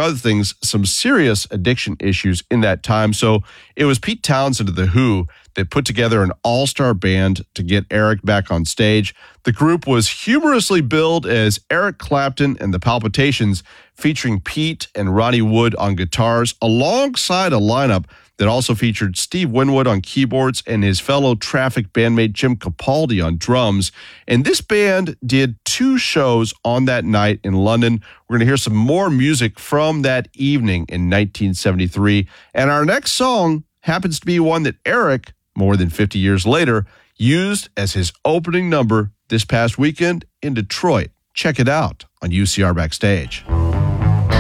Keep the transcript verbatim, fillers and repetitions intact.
other things, some serious addiction issues in that time. So it was Pete Townsend of The Who that put together an all-star band to get Eric back on stage. The group was humorously billed as Eric Clapton and the Palpitations, featuring Pete and Ronnie Wood on guitars, alongside a lineup that also featured Steve Winwood on keyboards and his fellow Traffic bandmate Jim Capaldi on drums. And this band did two shows on that night in London. We're going to hear some more music from that evening in nineteen seventy-three. And our next song happens to be one that Eric, more than fifty years later, used as his opening number this past weekend in Detroit. Check it out on U C R Backstage.